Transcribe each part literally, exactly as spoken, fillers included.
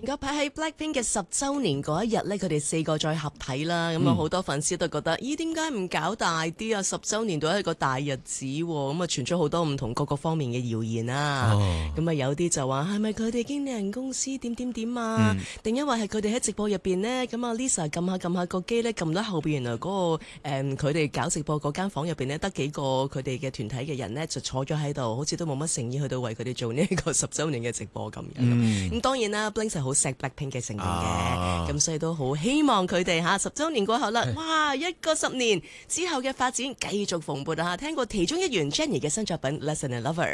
個排喺 Blackpink 嘅十週年嗰一日呢，佢哋四個再合體啦，咁啊好多粉絲都覺得，咦點解唔搞大啲啊？十週年都係一個大日子喎，咁啊傳出好多唔同各個方面嘅謠言啊，咁啊、哦、有啲就話係咪佢哋經理人公司點點點啊？定、嗯、因為係佢哋喺直播入邊呢？咁啊 Lisa 撳下撳下個機呢，撳到後邊原來嗰、嗰個佢哋、嗯、搞直播嗰間房入邊呢，得幾個佢哋嘅團體嘅人呢，就坐咗喺度，好似都冇乜誠意去到為佢哋做呢一個十週年嘅直播咁樣。咁、嗯、當然啦 Blink 係好錫 Blackpink 嘅成員嘅，咁、啊、所以都好希望佢哋嚇十週年過後啦，哇一個十年之後嘅發展繼續蓬勃啊！聽過其中一員 Jennie 嘅新作品《Lesson and Lover》，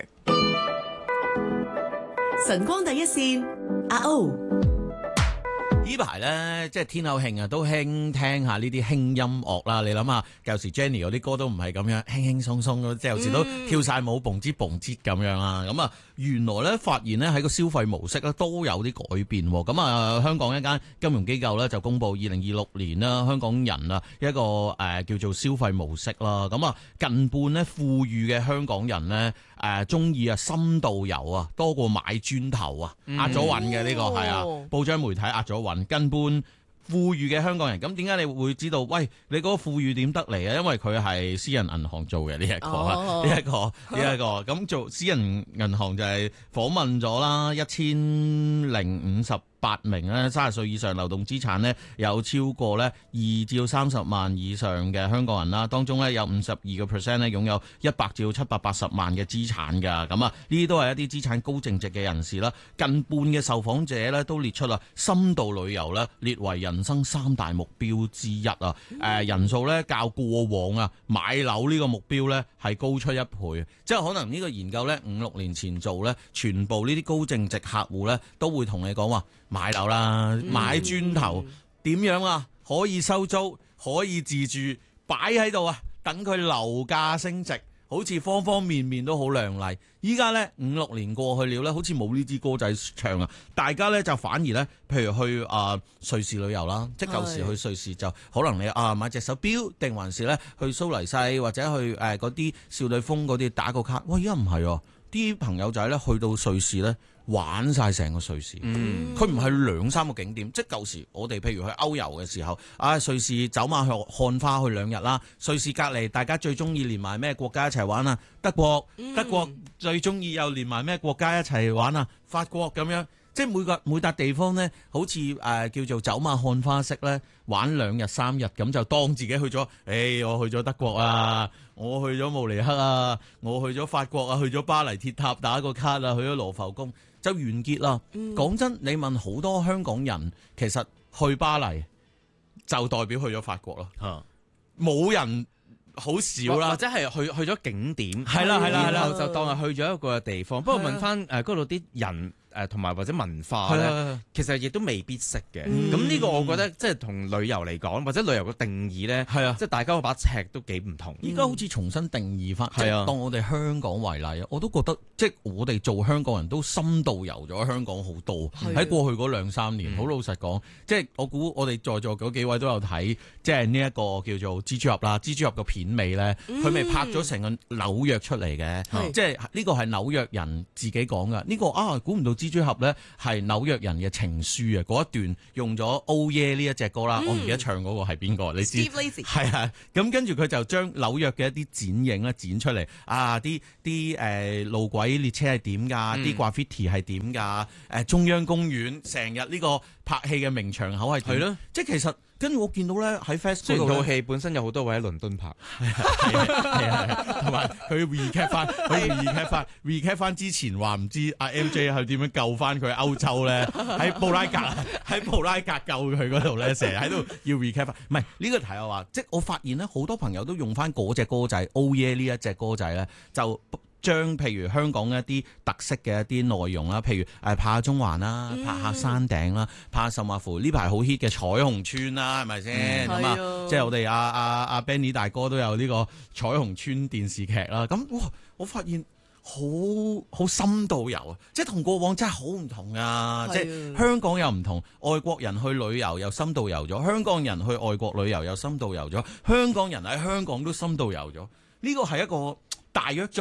晨光第一線阿 O。 呢排咧，即係天后慶啊，都興聽下呢啲輕音樂啦。你諗下，舊時 Jennie 嗰啲歌都唔係咁樣輕輕鬆鬆咯，即係有時都跳晒舞、蹦節蹦節咁樣啦。咁啊，原來咧發現咧喺個消費模式咧都有啲改變。咁啊，香港一間金融機構咧就公布二零二六年啦，香港人啊一個誒、呃、叫做消費模式啦。咁啊，近半咧富裕嘅香港人咧誒中意啊深度遊啊多過買磚頭啊，壓咗韻嘅呢個係啊，報章媒體壓咗韻。根本富裕嘅香港人，咁點解你會知道？喂，你嗰個富裕點得嚟啊？因為佢係私人銀行做嘅呢一個，呢一、oh. 個呢一、這個咁做私人銀行就係訪問咗啦，一千零五十八名咧三十歲以上流動資產咧有超過咧二至三十萬以上嘅香港人啦，當中咧有五十二個 percent 咧擁有一百至七百八十萬嘅資產㗎，咁啊呢啲都係一啲資產高淨值嘅人士啦。近半嘅受訪者咧都列出啦深度旅遊咧列為人生三大目標之一啊！誒、呃、人數咧較過往啊買樓呢個目標咧係高出一倍，即係可能呢個研究咧五六年前做咧，全部呢啲高淨值客戶咧都會同你講話。買樓啦，買磚頭點、嗯、樣啊？可以收租，可以自住，擺喺度啊，等佢樓價升值，好似方方面面都好亮麗。依家呢，五六年過去了呢，好似冇呢支歌仔唱啊！大家呢，就反而呢，譬如去啊、呃、瑞士旅遊啦，即係舊時去瑞士就可能你啊買隻手錶，定還是呢去蘇黎世或者去誒嗰啲少女峰嗰啲打個卡。喂，而家唔係喎，啲朋友仔呢，去到瑞士呢。玩晒成個瑞士，佢唔係兩三個景點，即係舊時我哋譬如去歐遊嘅時候，啊瑞士走馬去看花去兩日啦，瑞士隔離大家最中意連埋咩國家一齊玩啊？德國，德國最中意又連埋咩國家一齊玩啊？法國咁樣，即係每個每笪地方呢，好似誒、呃、叫做走馬看花式呢，玩兩日三日咁就當自己去咗，誒、哎、我去咗德國啊！我去咗慕尼黑啊，我去咗法國啊，去咗巴黎鐵塔打個卡啊，去咗羅浮宮就完結啦。講、嗯、真，你問好多香港人，其實去巴黎就代表去咗法國咯。冇、啊、人好少啦， 或者係去去咗景點， 係啦係啦係啦， 然後就當係去咗一個地方。不過問翻誒嗰度啲人。誒同埋或者文化咧，的其實亦都未必識嘅。咁呢、嗯、個我覺得即係同旅遊嚟講，或者旅遊嘅定義咧，係啊的，即係大家嗰把尺都幾唔同。 依家、嗯、好似重新定義翻，即係的當我哋香港為例啊，我都覺得即係我哋做香港人都深度遊咗香港好多。喺的過去嗰兩三年，好、嗯、老實講，即係我估我哋在座嗰幾位都有睇，即係呢一個叫做蜘蛛俠啦。蜘蛛俠個片尾咧，佢咪、嗯、拍咗成個紐約出嚟嘅，的即係呢個係紐約人自己講噶。呢、這個啊，估唔到蜘蛛俠咧係紐約人嘅情書啊！嗰一段用咗 Oh Yeah 呢一隻歌啦，嗯、我唔記得唱嗰個係邊個，你知係啊？咁跟住佢就將紐約嘅一啲剪影咧剪出嚟啊！啲啲誒路軌列車係點㗎？啲 graffiti 係點㗎？誒中央公園成日呢個拍戲嘅名場口係點？係咯，即係其實。跟住我見到咧喺 Facebook 嗰套戲本身有好多位喺倫敦拍，係係係，同埋佢 recap 翻，佢 recap 翻 recap 翻之前話唔知阿 M J 係點樣救翻佢歐洲咧，喺布拉格喺布拉格救佢嗰度咧，成日喺度要 recap 翻。唔係呢個題我話，即係我發現咧好多朋友都用翻嗰隻歌仔 Oh Yeah 呢一隻歌仔咧就。將譬如香港一啲特色嘅一啲內容啦，譬如誒拍下中環啦，拍下山頂啦，拍下甚或乎呢排好 hit 嘅彩虹村啦，係咪先咁啊？即係我哋阿阿阿 Benny 大哥都有呢個彩虹村電視劇啦。咁哇，我發現好好深度遊啊！即係同過往真係好唔同啊！即係香港又唔同，外國人去旅遊又深度遊咗，香港人去外國旅遊又深度遊咗，香港人喺香港都深度遊咗。呢個係一個大躍進。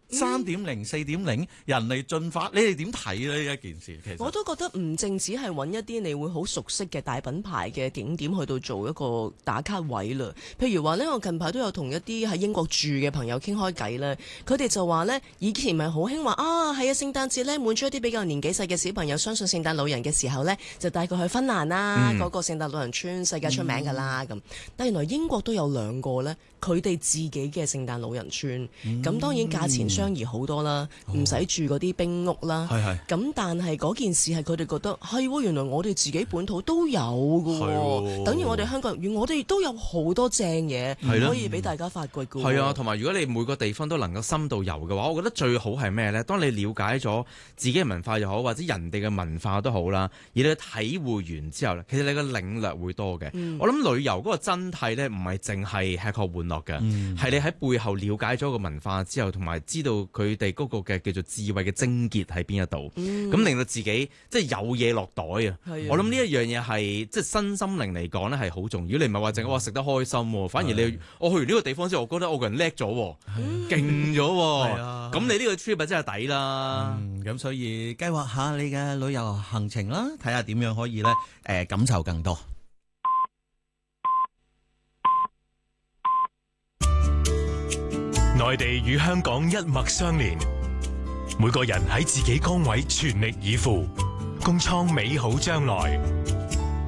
三點零、四點零，人類進化，你哋點睇呢一件事？其實我都覺得唔淨止係揾一啲你會好熟悉嘅大品牌嘅景點去到做一個打卡位啦。譬如話呢，我近排都有同一啲喺英國住嘅朋友傾開偈啦，佢哋就話呢，以前咪好興話啊，係啊，聖誕節呢，滿足一啲比較年紀細嘅小朋友相信聖誕老人嘅時候呢，就帶佢去芬蘭啦，嗰、嗯、個聖誕老人村世界出名㗎啦咁。但原來英國都有兩個呢，佢哋自己嘅聖誕老人村，咁、嗯、當然價錢相宜好多啦，唔使、哦、住嗰啲冰屋啦。咁但係嗰件事係佢哋覺得係喎，原來我哋自己本土都有㗎喎，等於我哋香港人，我哋都有好多正嘢可以俾大家發掘㗎。 係啊，同埋如果你每個地方都能夠深度遊嘅話，我覺得最好係咩呢？當你了解咗自己嘅文化又好，或者人哋嘅文化都好啦，而你體會完之後咧，其實你嘅領略會多嘅。嗯、我諗旅遊嗰個真諦呢，唔係淨係吃喝玩樂嘅，係、嗯、你喺背後了解咗個文化之後，同埋知道佢哋嗰個嘅叫做智慧嘅症結喺邊一度，咁、嗯、令到自己即係有嘢落袋啊！我諗呢一樣嘢係即係身心靈嚟講咧係好重要。你唔係話淨係話食得開心，反而你我去完呢個地方之後，我覺得我個人叻咗，勁咗，咁你呢個 trip 真係抵啦。 咁、嗯、所以計劃下你嘅旅遊行程啦，睇下點樣可以咧誒、呃、感受更多。 內地與香港一脈相連，每個人喺自己崗位全力以赴，共創美好將來。